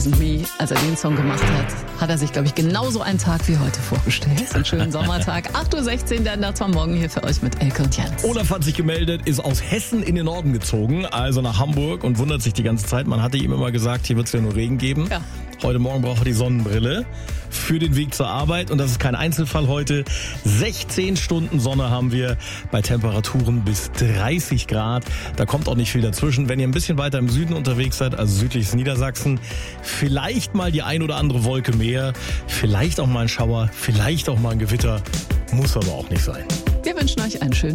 Me, als er den Song gemacht hat er sich, glaube ich, genauso einen Tag wie heute vorgestellt. Einen schönen Sommertag. 8.16 Uhr, der Nacht am Morgen hier für euch mit Elke und Jens. Olaf hat sich gemeldet, ist aus Hessen in den Norden gezogen, also nach Hamburg, und wundert sich die ganze Zeit. Man hatte ihm immer gesagt, hier wird es ja nur Regen geben. Ja. Heute Morgen braucht er die Sonnenbrille für den Weg zur Arbeit. Und das ist kein Einzelfall heute. 16 Stunden Sonne haben wir bei Temperaturen bis 30 Grad. Da kommt auch nicht viel dazwischen. Wenn ihr ein bisschen weiter im Süden unterwegs seid, also südliches Niedersachsen, vielleicht mal die ein oder andere Wolke mehr, vielleicht auch mal ein Schauer, vielleicht auch mal ein Gewitter. Muss aber auch nicht sein. Wir wünschen euch einen schönen